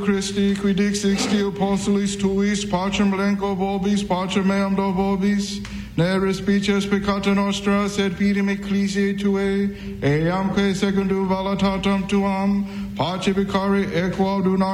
Christi, qui dixti apostolis tuis, pacem blanco vobis, pacem meam do vobis, ne respices peccata nostra, sed fidem ecclesiae tuae, eamque secundum voluntatem tuam, pace vicari equo